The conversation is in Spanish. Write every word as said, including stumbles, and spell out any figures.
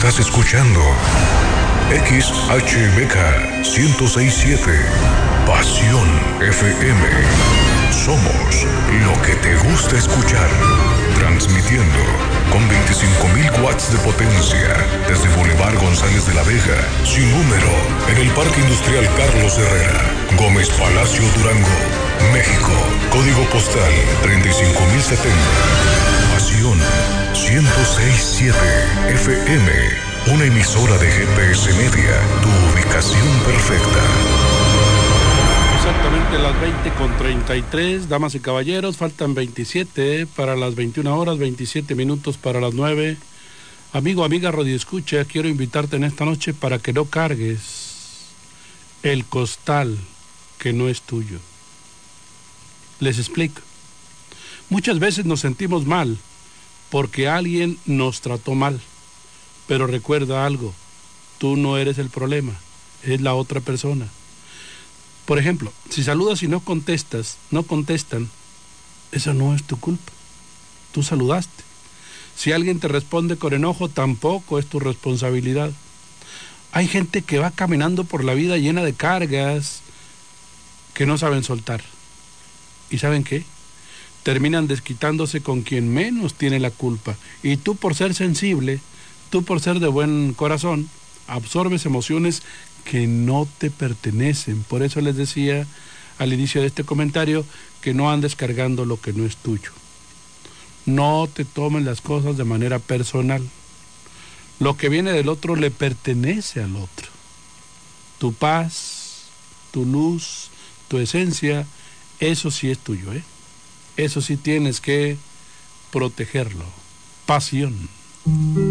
Estás escuchando X H B K ciento seis punto siete, Pasión F M. Somos lo que te gusta escuchar. Transmitiendo con veinticinco mil watts de potencia desde Boulevard González de la Vega, sin número, en el Parque Industrial Carlos Herrera, Gómez Palacio, Durango, México. Código postal treinta y cinco mil setenta. Pasión ciento seis punto siete F M. Una emisora de G P S Media. Tu ubicación perfecta. Exactamente las veinte con treinta y tres, damas y caballeros, faltan veintisiete para las veintiuna horas, veintisiete minutos para las nueve. Amigo, amiga, radioescucha, quiero invitarte en esta noche para que no cargues el costal que no es tuyo. Les explico. Muchas veces nos sentimos mal porque alguien nos trató mal, pero recuerda algo, tú no eres el problema, es la otra persona. Por ejemplo, si saludas y no contestas, no contestan, eso no es tu culpa. Tú saludaste. Si alguien te responde con enojo, tampoco es tu responsabilidad. Hay gente que va caminando por la vida llena de cargas que no saben soltar. ¿Y saben qué? Terminan desquitándose con quien menos tiene la culpa. Y tú, por ser sensible, tú por ser de buen corazón, absorbes emociones que no te pertenecen. Por eso les decía al inicio de este comentario que no andes cargando lo que no es tuyo. No te tomen las cosas de manera personal. Lo que viene del otro le pertenece al otro. Tu paz, tu luz, tu esencia, eso sí es tuyo, ¿eh? Eso sí tienes que protegerlo. Pasión.